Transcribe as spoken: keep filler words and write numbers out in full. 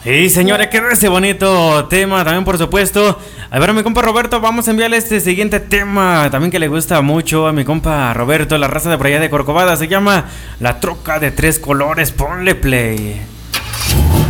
Y señores, quedó ese bonito tema también, por supuesto. A ver, a mi compa Roberto, vamos a enviarle este siguiente tema también que le gusta mucho a mi compa Roberto, la raza de por allá de Corcovada. Se llama La Troca de Tres Colores. Ponle play.